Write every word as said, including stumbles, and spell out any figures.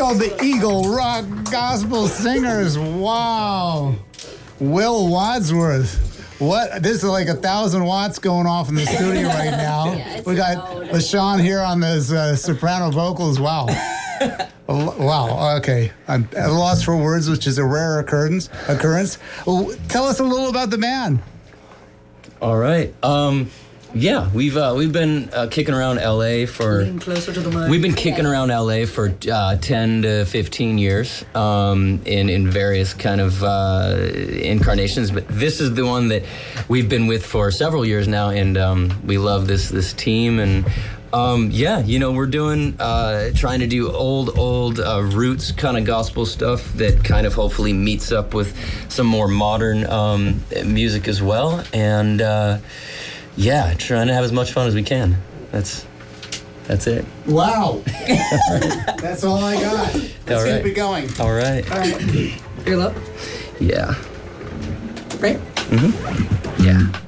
called the Eagle Rock Gospel Singers. Wow. Will Wadsworth. What? This is like a thousand watts going off in the studio right now. Yeah, we got loud. LaShawn here on those uh, soprano vocals. Wow. Wow. Okay. I'm at a loss for words, which is a rare occurrence. Occurrence. Well, tell us a little about the band. All right. Um, yeah, we've uh, we've been uh, kicking around L A for. Getting closer to the mic. We've been kicking around L A for uh, ten to fifteen years um, in, in various kind of uh, incarnations, but this is the one that we've been with for several years now, and um, we love this this team. And um, yeah, you know, we're doing, uh, trying to do old, old uh, roots kind of gospel stuff that kind of hopefully meets up with some more modern um, music as well. And uh, yeah, trying to have as much fun as we can. That's That's it. Wow. That's all I got. Let's All right. keep it going. All right. All right. Earlobe. Yeah. Right? Mm-hmm. Yeah.